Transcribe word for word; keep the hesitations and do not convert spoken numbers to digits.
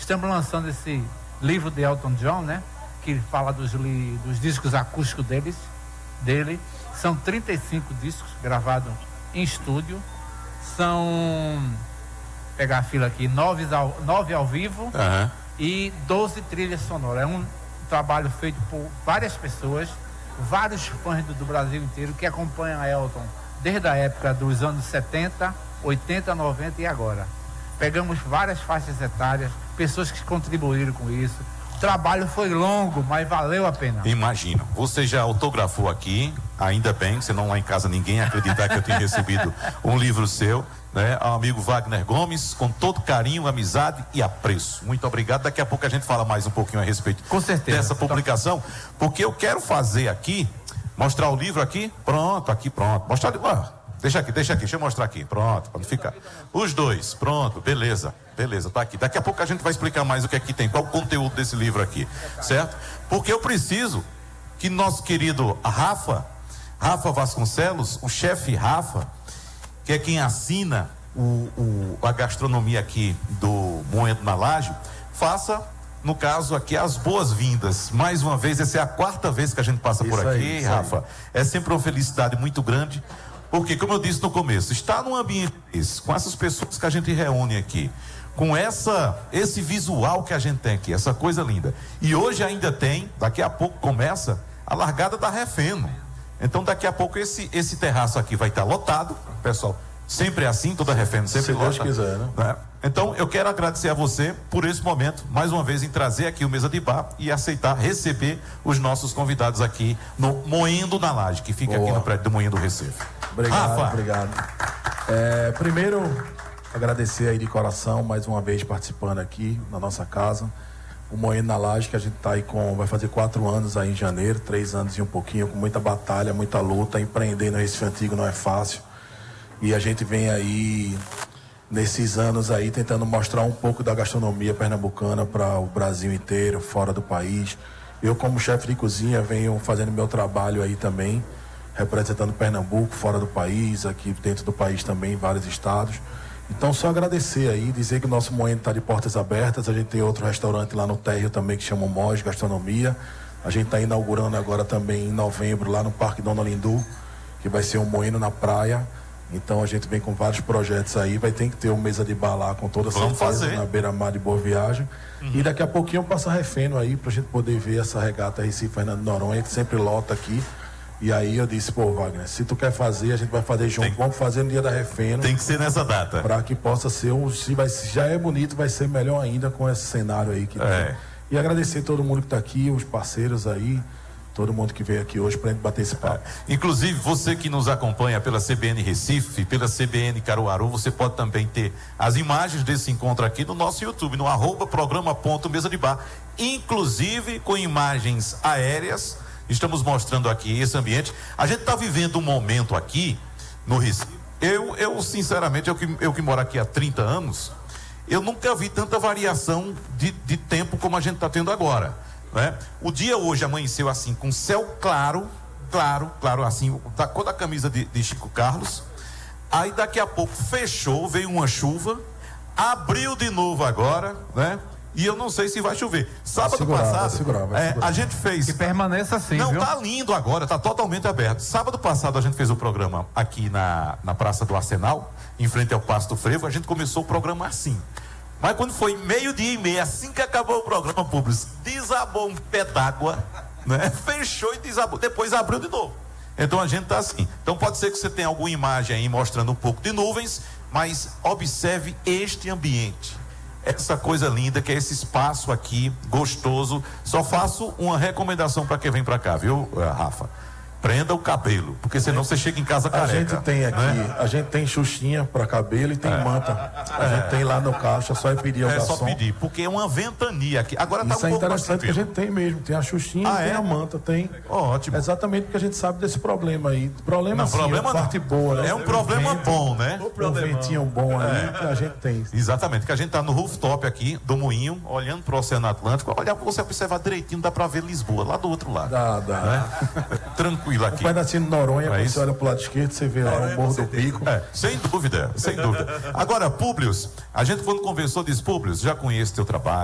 estamos lançando esse livro de Elton John, né? Que fala dos, li, dos discos acústicos deles, dele. São trinta e cinco discos gravados em estúdio. São, pegar a fila aqui, nove ao, nove ao vivo uhum. e doze trilhas sonoras. É um trabalho feito por várias pessoas, vários fãs do, do Brasil inteiro que acompanham a Elton desde a época dos anos setenta, oitenta, noventa e agora. Pegamos várias faixas etárias, pessoas que contribuíram com isso. O trabalho foi longo, mas valeu a pena. Imagina, você já autografou aqui, ainda bem, senão lá em casa ninguém ia acreditar que eu tinha recebido um livro seu, né? Ao amigo Wagner Gomes, com todo carinho, amizade e apreço. Muito obrigado. Daqui a pouco a gente fala mais um pouquinho a respeito com certeza dessa publicação, porque eu quero fazer aqui, mostrar o livro aqui, pronto, aqui pronto, mostrar ali, ó, deixa aqui, deixa aqui, deixa eu mostrar aqui, pronto, pode ficar. Os dois, pronto, beleza, beleza, tá aqui. Daqui a pouco a gente vai explicar mais o que aqui tem, qual o conteúdo desse livro aqui, certo? Porque eu preciso que nosso querido Rafa, Rafa Vasconcelos, o chefe Rafa, que é quem assina o, o, a gastronomia aqui do Moendo na Laje, faça, no caso aqui, as boas-vindas. Mais uma vez, essa é a quarta vez que a gente passa isso por aqui, aí, Rafa. Aí. É sempre uma felicidade muito grande, porque, como eu disse no começo, estar num ambiente desse, com essas pessoas que a gente reúne aqui, com essa, esse visual que a gente tem aqui, essa coisa linda. E hoje ainda tem, daqui a pouco começa a largada da Refeno. Então daqui a pouco esse, esse terraço aqui vai estar lotado, pessoal, sempre é assim, toda Refeno sempre lota. Se Deus quiser, né? né? Então eu quero agradecer a você por esse momento, mais uma vez em trazer aqui o Mesa de Bar e aceitar receber os nossos convidados aqui no Moendo na Laje, que fica Boa. aqui no prédio do Moinho do Recife. Obrigado, Rafa. obrigado. É, primeiro, agradecer aí de coração, mais uma vez participando aqui na nossa casa. O Moendo na Laje, que a gente tá aí com, vai fazer quatro anos aí em janeiro, três anos e um pouquinho, com muita batalha, muita luta. Empreender no Recife Antigo não é fácil. E a gente vem aí, nesses anos aí, tentando mostrar um pouco da gastronomia pernambucana para o Brasil inteiro, fora do país. Eu, como chefe de cozinha, venho fazendo meu trabalho aí também, representando Pernambuco, fora do país, aqui dentro do país também, em vários estados. Então, só agradecer aí, dizer que o nosso Moendo está de portas abertas. A gente tem outro restaurante lá no térreo também que chama o Moj Gastronomia. A gente está inaugurando agora também em novembro lá no Parque Dona Lindu, que vai ser um Moendo na praia. Então a gente vem com vários projetos aí, vai ter que ter uma mesa de bar lá com toda Vamos certeza fazer. na beira-mar de Boa Viagem. Uhum. E daqui a pouquinho passa Refeno aí pra gente poder ver essa regata Recife Fernando de Noronha, que sempre lota aqui. E aí eu disse, pô, Wagner, se tu quer fazer, a gente vai fazer junto, tem, vamos fazer no dia da Refeno. Tem que ser nessa data. Para que possa ser, um, se, vai, se já é bonito, vai ser melhor ainda com esse cenário aí que é. tem. E agradecer todo mundo que tá aqui, os parceiros aí, todo mundo que veio aqui hoje pra gente bater esse papo. É. Inclusive, você que nos acompanha pela C B N Recife, pela C B N Caruaru, você pode também ter as imagens desse encontro aqui no nosso YouTube, no arroba programa ponto mesa de bar, inclusive com imagens aéreas. Estamos mostrando aqui esse ambiente. A gente está vivendo um momento aqui no Recife. Eu, eu sinceramente, eu que, eu que moro aqui há trinta anos, eu nunca vi tanta variação de, de tempo como a gente está tendo agora, né? O dia hoje amanheceu assim, com céu claro, claro, claro, assim, da cor da camisa de, de Chico Carlos. Aí daqui a pouco fechou, veio uma chuva, abriu de novo agora, né? E eu não sei se vai chover. Sábado segurar, passado, vai segurar, vai é, segurar. a gente fez... Que permaneça assim, Não, viu? tá lindo agora, tá totalmente aberto. Sábado passado a gente fez o programa aqui na, na Praça do Arsenal, em frente ao Passo do Frevo. A gente começou o programa assim. Mas quando foi meio-dia e meia, assim que acabou o programa público, desabou um pé d'água, né? Fechou e desabou. Depois abriu de novo. Então a gente tá assim. Então pode ser que você tenha alguma imagem aí mostrando um pouco de nuvens, mas observe este ambiente. Essa coisa linda que é esse espaço aqui, gostoso. Só faço uma recomendação para quem vem para cá, viu, Rafa? Prenda o cabelo, porque senão você chega em casa careca. A gente tem aqui, né? A gente tem xuxinha para cabelo e tem é. manta. A é. gente tem lá no caixa, só é pedir ao É garçom. só pedir, porque é uma ventania aqui. Agora tá um Isso é pouco mais interessante que a gente tem mesmo. Tem a xuxinha ah, e tem é? a manta, tem. Ótimo. Exatamente porque a gente sabe desse problema aí. Problema não, sim, problema é parte não. boa, né? É um problema vento, bom, né? Um ventinho bom aí é. que a gente tem. Exatamente, que a gente tá no rooftop aqui do Moinho, olhando pro Oceano Atlântico. Olha, você observar direitinho, dá pra ver Lisboa, lá do outro lado. Dá, dá. Né? Tranquilo aqui. Um pedacinho de Noronha, é você olha pro lado esquerdo, você vê lá é, o Morro do Pico. É, sem dúvida, sem dúvida. Agora, Públios, a gente quando conversou disse, Públios, já conheço teu trabalho.